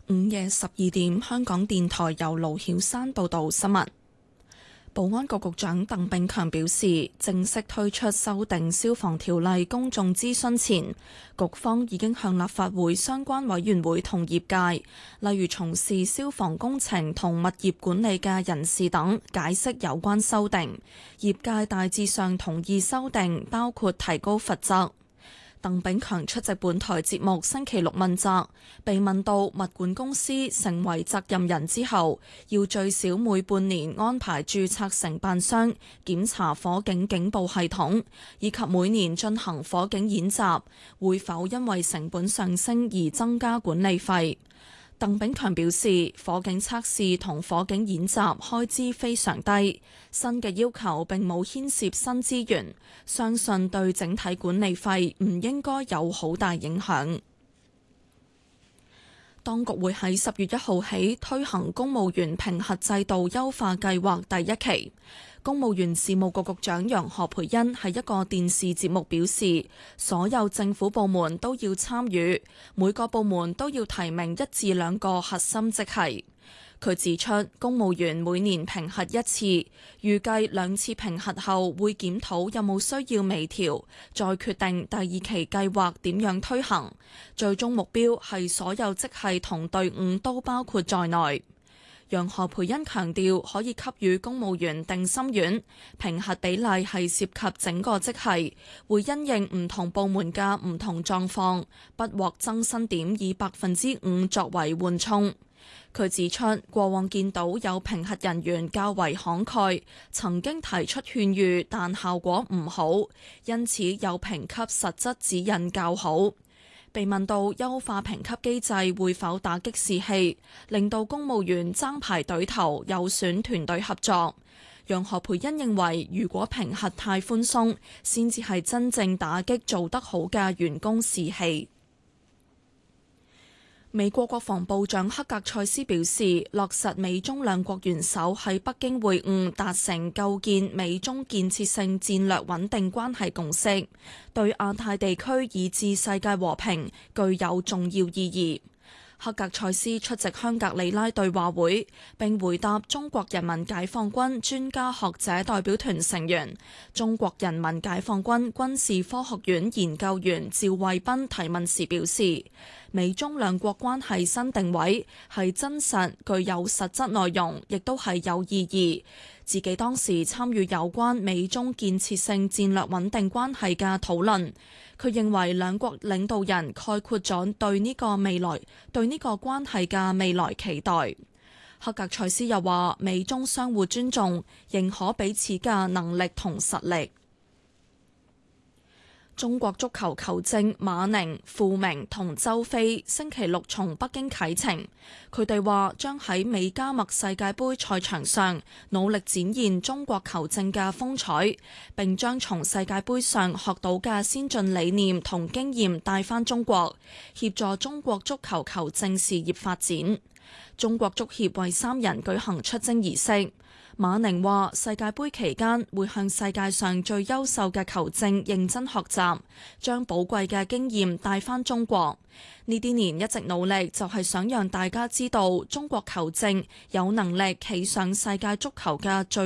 午夜12點，香港電台由盧曉山報道新聞。保安局局長鄧炳強表示，正式推出修訂消防條例公眾諮詢前，局方已經向立法會相關委員會同業界，例如從事消防工程同物業管理嘅人士等，解釋有關修訂。業界大致上同意修訂，包括提高罰則。鄧炳強出席本台節目星期六問責，被問到物管公司成為責任人之後，要最少每半年安排註冊承辦商檢查火警警報系統，以及每年進行火警演習，會否因為成本上升而增加管理費？鄧炳強表示，火警測試同火警演習開支非常低，新嘅要求並冇牽涉新資源，相信對整體管理費唔應該有好大影響。當局會喺10月1號起推行公務員評核制度優化計劃第一期。公務員事務局局長楊何蓓茵喺一個電視節目表示，所有政府部門都要參與，每個部門都要提名1至2個核心職系。佢指出，公務員每年評核1次，預計2次評核後會檢討有冇需要微調，再決定第2期計劃點樣推行。最終目標係所有職系同隊伍都包括在內。楊何蓓茵強調，可以給予公務員定心丸，評核比例係涉及整個職系，會因應唔同部門嘅唔同狀況，不獲增薪點以5%作為緩衝。佢指出，過往見到有評核人員較為慷慨，曾經提出勸喻，但效果唔好，因此有評級實質指引較好。被問到優化評級機制會否打擊士氣，令到公務員爭排隊頭，有損團隊合作，楊何蓓茵認為，如果評核太寬鬆，先至係真正打擊做得好嘅員工士氣。美國國防部長克格塞斯表示，落實美中兩國元首喺北京會晤，達成構建美中建設性戰略穩定關係共識，對亞太地區以至世界和平具有重要意義。克格塞斯出席香格里拉對話會，並回答中國人民解放軍專家學者代表團成員、中國人民解放軍軍事科學院研究員趙衛斌提問時表示，美中兩國關係新定位係真實、具有實質內容，亦都係有意義。自己當時參與有關美中建設性戰略穩定關係嘅討論，佢認為兩國領導人概括咗對呢個關係嘅未來期待。克格塞斯又話，美中相互尊重，認可彼此嘅能力同實力。中國足球球證馬寧、傅明同周飛星期六從北京啟程，佢哋話將喺美加墨世界盃賽場上努力展現中國球證嘅風采，並將從世界盃上學到嘅先進理念同經驗帶返中國，協助中國足球球證事業發展。中國足協為3人舉行出征儀式。馬寧話：世界盃期間會向世界上最優秀嘅球證認真學習，將寶貴嘅經驗帶返中國。呢啲年一直努力，就係想讓大家知道中國球證有能力企上世界足球嘅最